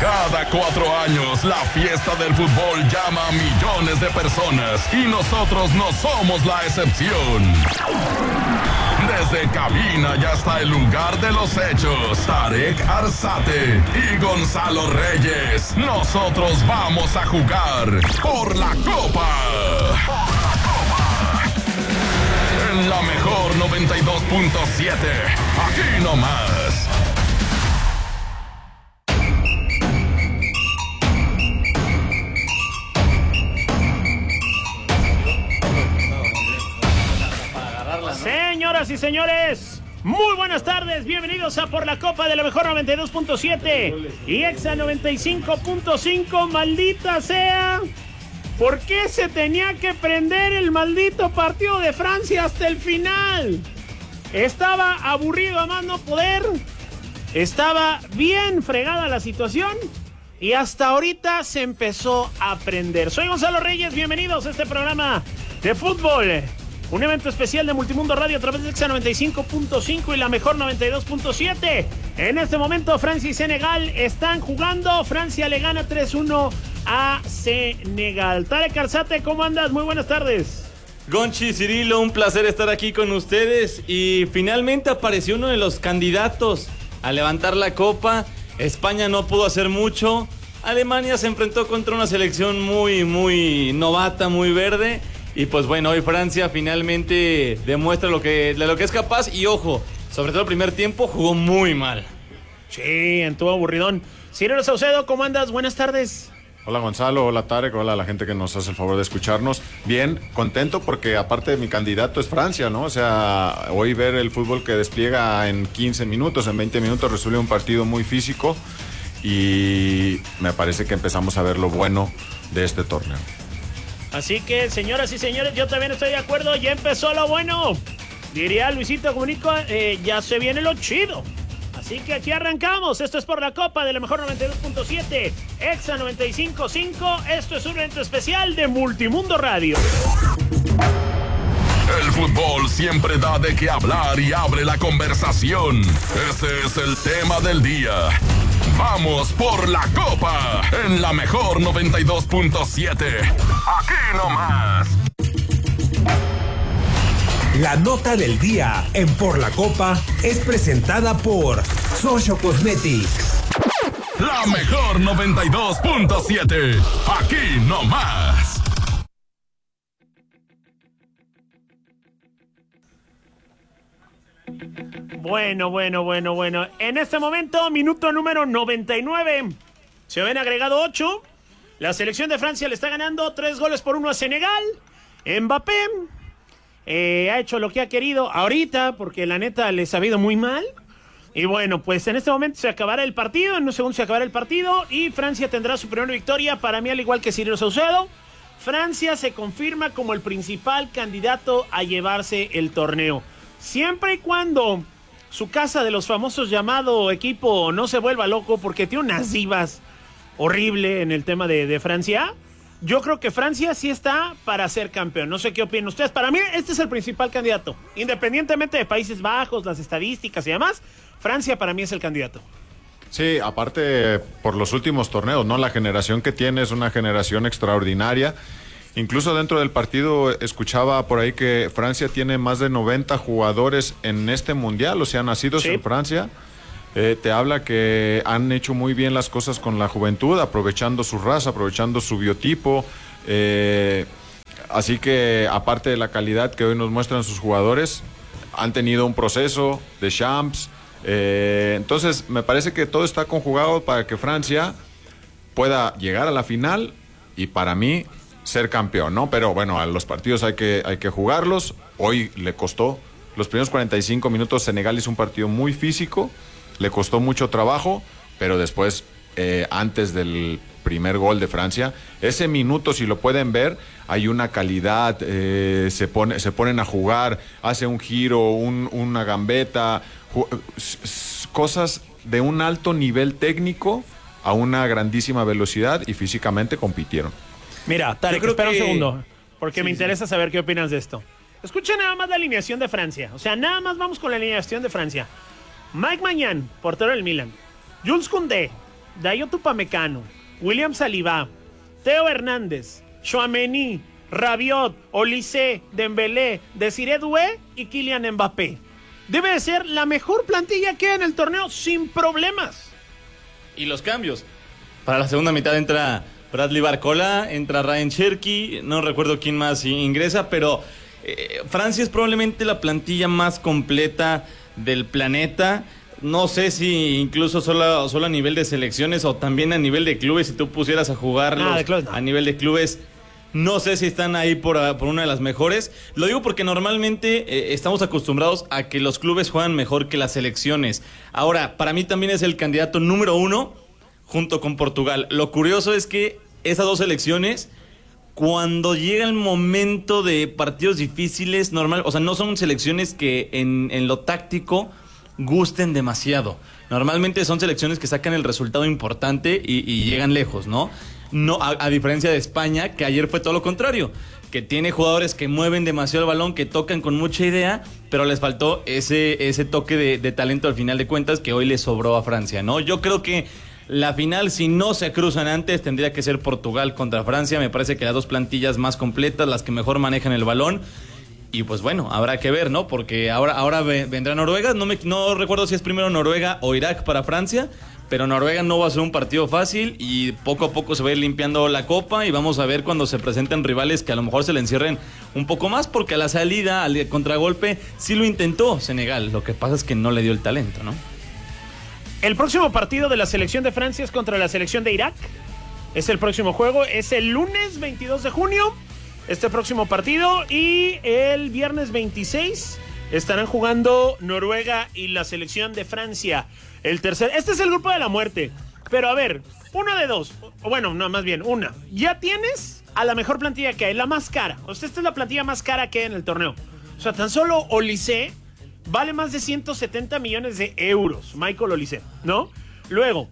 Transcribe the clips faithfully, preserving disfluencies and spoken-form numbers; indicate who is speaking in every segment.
Speaker 1: Cada cuatro años, la fiesta del fútbol llama a millones de personas y nosotros no somos la excepción. Desde cabina y hasta el lugar de los hechos, Tarek Arzate y Gonzalo Reyes, nosotros vamos a jugar por la Copa. En la mejor noventa y dos punto siete, aquí nomás.
Speaker 2: Señoras y señores, muy buenas tardes, bienvenidos a Por la Copa de la Mejor noventa y dos punto siete y Exa noventa y cinco punto cinco. Maldita sea, ¿por qué se tenía que prender el maldito partido de Francia hasta el final? Estaba aburrido a más no poder, estaba bien fregada la situación y hasta ahorita se empezó a prender. Soy Gonzalo Reyes, bienvenidos a este programa de fútbol. Un evento especial de Multimundo Radio a través de Exa noventa y cinco punto cinco y la mejor noventa y dos punto siete. En este momento Francia y Senegal están jugando. Francia le gana tres uno a Senegal. Tarek Arzate, ¿cómo andas? Muy buenas tardes.
Speaker 3: Gonchi, Cirilo, un placer estar aquí con ustedes. Y finalmente apareció uno de los candidatos a levantar la copa. España no pudo hacer mucho. Alemania se enfrentó contra una selección muy, muy novata, muy verde. Y pues bueno, hoy Francia finalmente demuestra lo que, de lo que es capaz. Y ojo, sobre todo el primer tiempo jugó muy mal.
Speaker 2: Sí, entuvo aburridón. Cirilo Saucedo, ¿cómo andas? Buenas tardes.
Speaker 4: Hola Gonzalo, hola Tarek, hola a la gente que nos hace el favor de escucharnos. Bien, contento porque aparte de mi candidato es Francia, ¿no? O sea, hoy ver el fútbol que despliega en quince minutos, en veinte minutos, resuelve un partido muy físico. Y me parece que empezamos a ver lo bueno de este torneo.
Speaker 2: Así que, señoras y señores, yo también estoy de acuerdo. Ya empezó lo bueno. Diría Luisito Comunica, eh, ya se viene lo chido. Así que aquí arrancamos. Esto es Por la Copa de la Mejor noventa y dos punto siete, Exa noventa y cinco punto cinco. Esto es un evento especial de Multimundo Radio.
Speaker 1: El fútbol siempre da de qué hablar y abre la conversación. Ese es el tema del día. Vamos por la Copa en la Mejor noventa y dos punto siete. Aquí nomás.
Speaker 5: La nota del día en Por la Copa es presentada por Socio Cosmetics.
Speaker 1: La Mejor noventa y dos punto siete. Aquí nomás.
Speaker 2: Bueno, bueno, bueno, bueno. En este momento, minuto número noventa y nueve. Se habían agregado ocho. La selección de Francia le está ganando tres goles por uno a Senegal. Mbappé eh, ha hecho lo que ha querido ahorita, porque la neta les ha ido muy mal. Y bueno, pues en este momento se acabará el partido. En un segundo se acabará el partido. Y Francia tendrá su primera victoria. Para mí, al igual que Cirilo Saucedo, Francia se confirma como el principal candidato a llevarse el torneo. Siempre y cuando su casa de los famosos llamado equipo no se vuelva loco, porque tiene unas divas horrible en el tema de, de Francia. Yo creo que Francia sí está para ser campeón. No sé qué opinan ustedes. Para mí este es el principal candidato. Independientemente de Países Bajos, las estadísticas y demás, Francia para mí es el candidato.
Speaker 4: Sí, aparte por los últimos torneos, ¿no? La generación que tiene es una generación extraordinaria. Incluso dentro del partido escuchaba por ahí que Francia tiene más de noventa jugadores en este mundial, o sea, nacidos sí. en Francia. Eh, te habla que han hecho muy bien las cosas con la juventud, aprovechando su raza, aprovechando su biotipo. Eh, así que, aparte de la calidad que hoy nos muestran sus jugadores, han tenido un proceso de champs. Eh, entonces, me parece que todo está conjugado para que Francia pueda llegar a la final y, para mí, ser campeón, ¿no? Pero bueno, a los partidos hay que, hay que jugarlos. Hoy le costó. Los primeros cuarenta y cinco minutos Senegal hizo un partido muy físico, le costó mucho trabajo, pero después, eh, antes del primer gol de Francia, ese minuto, si lo pueden ver, hay una calidad, eh, se, pone, se ponen a jugar, hace un giro, un, una gambeta, ju- cosas de un alto nivel técnico a una grandísima velocidad y físicamente compitieron.
Speaker 2: Mira, Tarek, espera que... un segundo, porque
Speaker 3: sí,
Speaker 2: me interesa
Speaker 3: sí.
Speaker 2: saber qué opinas de esto. Escucha nada más la alineación de Francia. O sea, nada más vamos con la alineación de Francia. Mike Maignan, portero del Milan. Jules Koundé, Dayot Upamecano, William Saliba, Theo Hernández, Tchouaméni, Rabiot, Olise, Dembélé, Desiré Doué y Kylian Mbappé. Debe de ser la mejor plantilla que hay en el torneo sin problemas.
Speaker 3: Y los cambios. Para la segunda mitad entra Bradley Barcola, entra Ryan Cherki, no recuerdo quién más ingresa, pero eh, Francia es probablemente la plantilla más completa del planeta. No sé si incluso solo, solo a nivel de selecciones o también a nivel de clubes, si tú pusieras a jugarlos
Speaker 2: ah, de clubes, no.
Speaker 3: a nivel de clubes. No sé si están ahí por, por una de las mejores. Lo digo porque normalmente eh, estamos acostumbrados a que los clubes juegan mejor que las selecciones. Ahora, para mí también es el candidato número uno junto con Portugal. Lo curioso es que esas dos selecciones, cuando llega el momento de partidos difíciles, normal, o sea, no son selecciones que en, en lo táctico gusten demasiado. Normalmente son selecciones que sacan el resultado importante y, y llegan lejos, ¿no? No, a, a diferencia de España, que ayer fue todo lo contrario, que tiene jugadores que mueven demasiado el balón, que tocan con mucha idea, pero les faltó ese, ese toque de, de talento al final de cuentas que hoy le sobró a Francia, ¿no? Yo creo que la final, si no se cruzan antes, tendría que ser Portugal contra Francia. Me parece que las dos plantillas más completas, las que mejor manejan el balón. Y pues bueno, habrá que ver, ¿no? Porque ahora, ahora vendrá Noruega. No, me, no recuerdo si es primero Noruega o Irak para Francia, pero Noruega no va a ser un partido fácil y poco a poco se va a ir limpiando la copa y vamos a ver cuando se presenten rivales que a lo mejor se le encierren un poco más, porque a la salida, al contragolpe, sí lo intentó Senegal. Lo que pasa es que no le dio el talento, ¿no?
Speaker 2: El próximo partido de la selección de Francia es contra la selección de Irak. Es el próximo juego, es el lunes veintidós de junio. Este próximo partido, y el viernes veintiséis estarán jugando Noruega y la selección de Francia. El tercer, este es el grupo de la muerte. Pero a ver, una de dos, o bueno, no, más bien una. Ya tienes a la mejor plantilla que hay, la más cara. O sea, esta es la plantilla más cara que hay en el torneo. O sea, tan solo Olise vale más de ciento setenta millones de euros. Michael Olise, ¿no? Luego,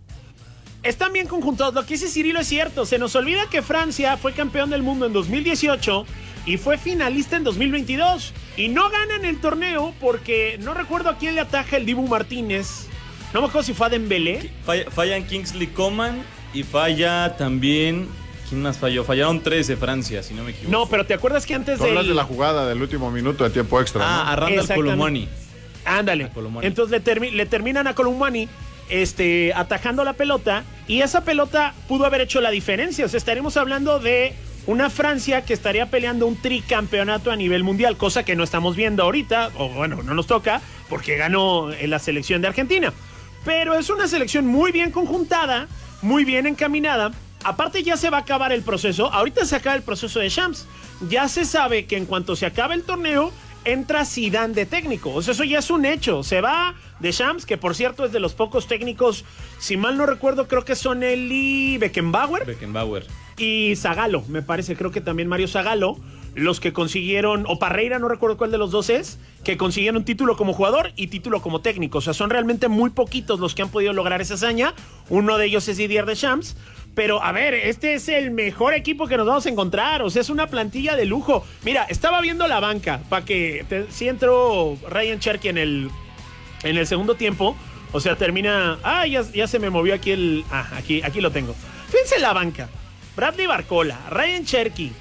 Speaker 2: están bien conjuntados. Lo que dice Cirilo es cierto. Se nos olvida que Francia fue campeón del mundo en dos mil dieciocho y fue finalista en dos mil veintidós. Y no ganan el torneo porque no recuerdo a quién le ataja el Dibu Martínez. No me acuerdo si fue a Dembélé.
Speaker 3: Falla, fallan Kingsley Coman y falla también... ¿Quién más falló? Fallaron tres de Francia, si no me equivoco.
Speaker 2: No, pero ¿te acuerdas que antes
Speaker 4: de... hablas
Speaker 2: del...
Speaker 4: de la jugada del último minuto de tiempo extra,
Speaker 3: Ah,
Speaker 4: ¿no?
Speaker 3: a Randall Colomoni.
Speaker 2: Ándale. Entonces le, termi- le terminan a Colomani este, atajando la pelota, y esa pelota pudo haber hecho la diferencia. O sea, estaremos hablando de una Francia que estaría peleando un tricampeonato a nivel mundial, cosa que no estamos viendo ahorita, o bueno, no nos toca, porque ganó en la selección de Argentina. Pero es una selección muy bien conjuntada, muy bien encaminada. Aparte, ya se va a acabar el proceso. Ahorita se acaba el proceso de Champs. Ya se sabe que en cuanto se acabe el torneo, entra Zidane de técnico. O sea, eso ya es un hecho. Se va de Champs, que por cierto es de los pocos técnicos, si mal no recuerdo, creo que son él y Beckenbauer.
Speaker 3: Beckenbauer.
Speaker 2: Y Zagallo, me parece, creo que también Mario Zagallo, los que consiguieron, o Parreira, no recuerdo cuál de los dos es, que consiguieron título como jugador y título como técnico. O sea, son realmente muy poquitos los que han podido lograr esa hazaña. Uno de ellos es Didier Deschamps. Pero, a ver, este es el mejor equipo que nos vamos a encontrar. O sea, es una plantilla de lujo. Mira, estaba viendo la banca, para que te, si entró Ryan Cherky en el, en el segundo tiempo. O sea, termina... Ah, ya, ya se me movió aquí el... Ah, aquí, aquí lo tengo. Fíjense la banca. Bradley Barcola, Ryan Cherky,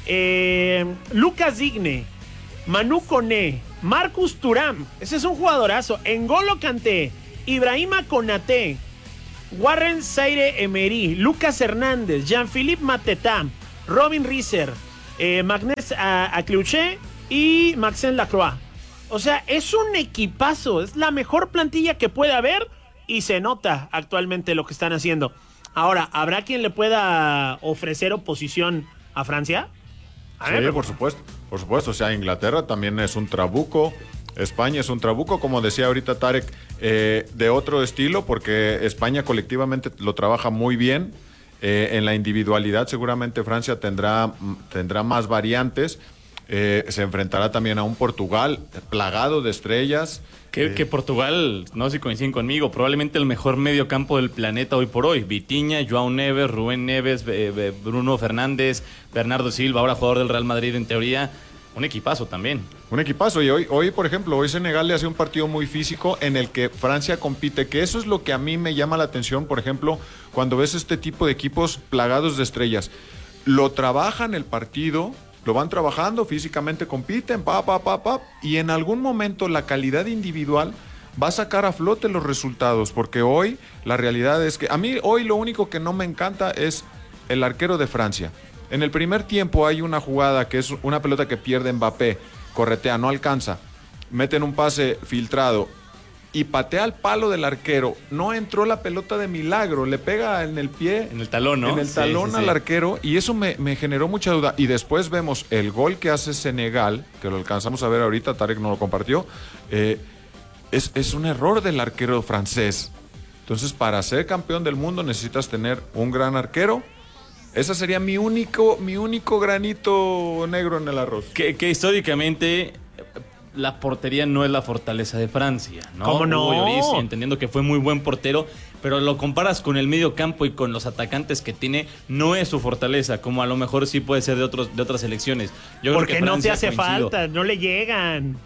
Speaker 2: eh, Lucas Digne, Manu Koné, Marcus Thuram. Ese es un jugadorazo. N'Golo Kanté, Ibrahima Konaté, Warren Zaïre-Emery, Lucas Hernández, Jean-Philippe Mateta, Robin Risser, eh, Magnès Acluché y Maxence Lacroix. O sea, es un equipazo, es la mejor plantilla que puede haber y se nota actualmente lo que están haciendo. Ahora, ¿habrá quien le pueda ofrecer oposición a Francia? A
Speaker 4: Sí,
Speaker 2: ver,
Speaker 4: por supuesto, por supuesto. O sea, Inglaterra también es un trabuco. España es un trabuco, como decía ahorita Tarek, eh, de otro estilo, porque España colectivamente lo trabaja muy bien. Eh, en la individualidad seguramente Francia tendrá, tendrá más variantes. Eh, se enfrentará también a un Portugal plagado de estrellas.
Speaker 3: Que,
Speaker 4: eh,
Speaker 3: que Portugal, no sé si coinciden conmigo, probablemente el mejor medio campo del planeta hoy por hoy. Vitinha, Joao Neves, Rubén Neves, eh, Bruno Fernández, Bernardo Silva, ahora jugador del Real Madrid en teoría. Un equipazo también.
Speaker 4: Un equipazo. Y hoy, hoy, por ejemplo, hoy Senegal le hace un partido muy físico en el que Francia compite, que eso es lo que a mí me llama la atención, por ejemplo, cuando ves este tipo de equipos plagados de estrellas. Lo trabajan el partido, lo van trabajando, físicamente compiten, pa, pa, pa, pa, y en algún momento la calidad individual va a sacar a flote los resultados, porque hoy la realidad es que a mí hoy lo único que no me encanta es el arquero de Francia. En el primer tiempo hay una jugada que es una pelota que pierde Mbappé, corretea, no alcanza, meten un pase filtrado y patea al palo del arquero. No entró la pelota de milagro, le pega en el pie.
Speaker 3: En el talón, ¿no?
Speaker 4: En el talón sí, sí, al sí. arquero, y eso me, me generó mucha duda. Y después vemos el gol que hace Senegal, que lo alcanzamos a ver ahorita, Tarek no lo compartió, eh, es, es un error del arquero francés. Entonces, para ser campeón del mundo necesitas tener un gran arquero. Ese sería mi único, mi único granito negro en el arroz.
Speaker 3: Que, que históricamente la portería no es la fortaleza de Francia, ¿no?
Speaker 2: ¿Cómo no?
Speaker 3: Hugo Lloris, entendiendo que fue muy buen portero, pero lo comparas con el medio campo y con los atacantes que tiene, no es su fortaleza, como a lo mejor sí puede ser de otros de otras selecciones.
Speaker 2: Yo Porque creo que no te hace coincido. falta, no le llegan.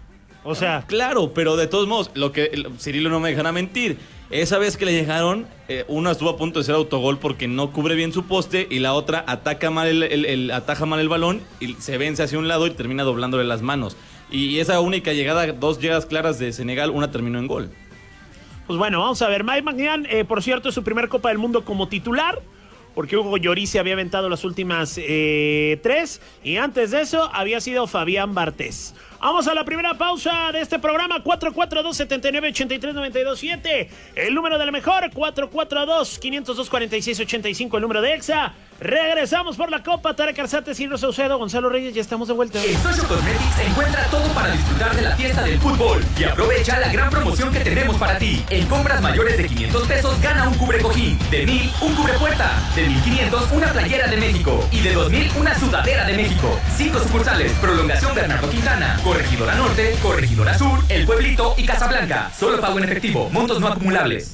Speaker 2: O sea,
Speaker 3: claro, pero de todos modos, lo que Cirilo no me dejará mentir. Esa vez que le llegaron, eh, una estuvo a punto de ser autogol porque no cubre bien su poste y la otra ataca mal el, el, el ataja mal el balón y se vence hacia un lado y termina doblándole las manos. Y esa única llegada, dos llegadas claras de Senegal, una terminó en gol.
Speaker 2: Pues bueno, vamos a ver. Mike Maignan, eh, por cierto, es su primer Copa del Mundo como titular, porque Hugo Lloris se había aventado las últimas eh, tres, y antes de eso había sido Fabián Barthez. Vamos a la primera pausa de este programa. Cuatro cuatro dos, siete nueve, ocho tres, nueve dos siete. El número de la mejor. Cuatro cuatro dos, cinco dos, cuatro seis, ocho cinco. El número de Exa. Regresamos por la Copa. Tarek Arzate, Ciro Saucedo, Gonzalo Reyes. Ya estamos de vuelta.
Speaker 6: En Social Cosmetics encuentra todo para disfrutar de la fiesta del fútbol. Y aprovecha la gran promoción que tenemos para ti. En compras mayores de quinientos pesos gana un cubre cojín. De mil, un cubre puerta. De mil quinientos, una playera de México. Y de dos mil, una sudadera de México. Cinco sucursales. Prolongación Bernardo Quintana. Corregidora Norte, Corregidora Sur, El Pueblito y Casablanca. Solo pago en efectivo, montos no acumulables.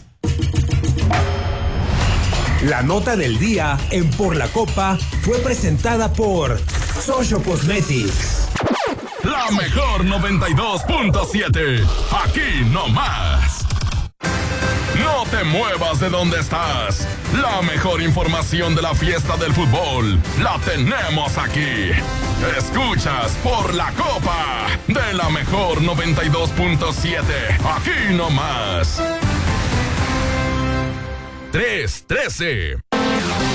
Speaker 5: La nota del día en Por la Copa fue presentada por Social Cosmetics.
Speaker 1: La mejor noventa y dos punto siete. Aquí no más. No te muevas de donde estás. La mejor información de la fiesta del fútbol la tenemos aquí. Escuchas Por la Copa de la mejor noventa y dos punto siete. Aquí nomás. tres trece.